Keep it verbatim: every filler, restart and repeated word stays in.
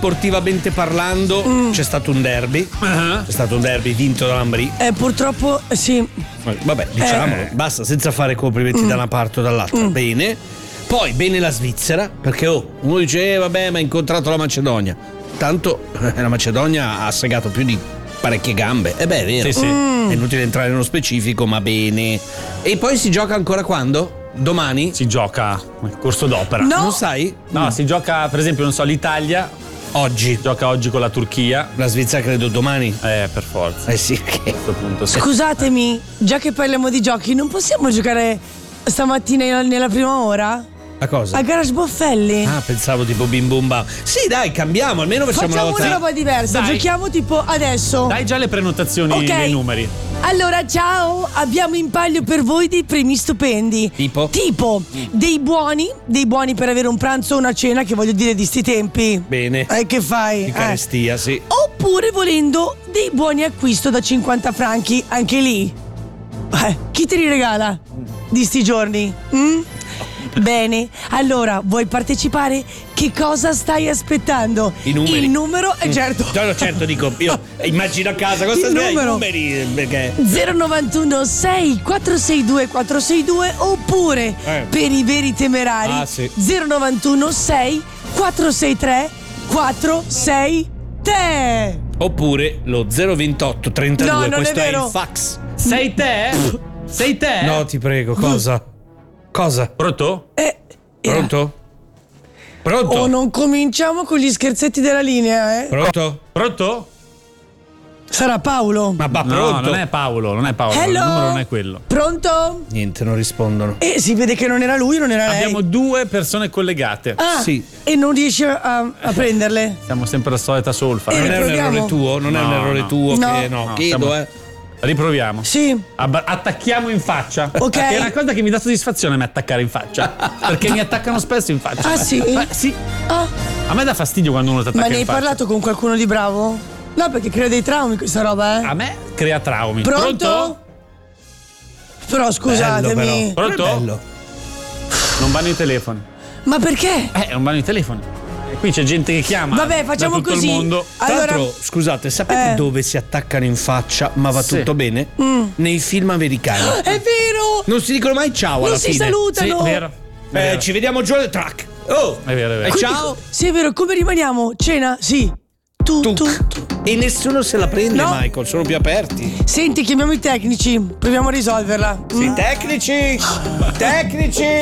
sportivamente parlando, mm. c'è stato un derby. Uh-huh. C'è stato un derby vinto da Lambrì. Eh, purtroppo sì. Vabbè, diciamo, eh. basta, senza fare complimenti mm. da una parte o dall'altra. Mm. Bene. Poi bene la Svizzera, perché oh, uno dice, eh, vabbè, ma ha incontrato la Macedonia. Tanto eh, la Macedonia ha segato più di parecchie gambe. E eh beh, è vero. Sì, sì. Mm. È inutile entrare nello specifico, ma bene. E poi si gioca ancora quando? Domani? Si gioca nel corso d'opera. No. Non sai? No, mm. si gioca, per esempio, non so, l'Italia oggi gioca oggi con la Turchia. La Svizzera credo domani. Eh, per forza. Eh sì, che... a questo punto, sì. Scusatemi, già che parliamo di giochi, non possiamo giocare stamattina nella prima ora? A cosa? A Garage Boffelli. Ah, pensavo tipo bim bum bam. Sì, dai, cambiamo, almeno facciamo, facciamo una volta. una roba diversa, Dai. Giochiamo tipo adesso. Dai già le prenotazioni Ok. nei numeri. Allora, ciao, abbiamo in palio per voi dei premi stupendi. Tipo? Tipo, dei buoni, dei buoni per avere un pranzo o una cena, che voglio dire di sti tempi. Bene. Eh, che fai? Di Eh. carestia, sì. Oppure volendo dei buoni acquisto da cinquanta franchi, anche lì. Eh, chi te li regala di sti giorni? Mm? Bene, allora vuoi partecipare? Che cosa stai aspettando? I numeri. Il numero, eh, certo. No, no, certo, dico, io immagino a casa cosa Il stai numero. i numeri, perché zero novantuno sei quattro sei due quattro sei due oppure Eh. per i veri temerari Ah, sì. zero novantuno sei quattro sei tre quattro sei tre. oppure lo zero ventotto trentadue, No, non è questo è, vero. il fax. Sei te? Sei te? No, ti prego, cosa? Cosa? Pronto? Eh, Pronto? Pronto? oh, non cominciamo con gli scherzetti della linea, eh? Pronto? Pronto? Sarà Paolo. Ma va No, pronto? non è Paolo, non è Paolo. Hello? Il numero non è quello. Pronto? Niente, non rispondono. E si vede che non era lui, non era lei. Abbiamo due persone collegate. Ah, Sì. e non riesce a, a prenderle? Siamo sempre la solita solfa. Eh, Non è un riproviamo? errore tuo? Non è un No, errore no. tuo? No. Che no, No, chiedo, siamo- eh. Riproviamo. Sì. Ab- attacchiamo in faccia. Ok. Che è una cosa che mi dà soddisfazione a me attaccare in faccia. Perché mi attaccano spesso in faccia. Ah, sì? Eh, sì. Ah, A me dà fastidio quando uno ti attacca ma ne in hai faccia. parlato con qualcuno di bravo? No, perché crea dei traumi questa roba, eh? A me crea traumi. Pronto? Però scusatemi. Bello, però. Pronto? Bello. Non vanno i telefoni. Ma perché? Eh, non vanno i telefoni. E qui c'è gente che chiama. Vabbè, facciamo da tutto così. il mondo. Tra Allora, l'altro, scusate, sapete Eh. dove si attaccano in faccia ma va Sì. tutto bene? Mm. Nei film americani. è vero! Non si dicono mai ciao alla Non si fine. Sì, salutano! è vero. È Eh, vero. ci vediamo giù al track. Oh! È vero, è vero. E Quindi, ciao! Sì, è vero, come rimaniamo? Cena? Sì. Tu, tu, Tuc. tu. E nessuno se la prende, No. Michael, sono più aperti. Senti, chiamiamo i tecnici. Proviamo a risolverla. Sì, Mm. tecnici! Tecnici!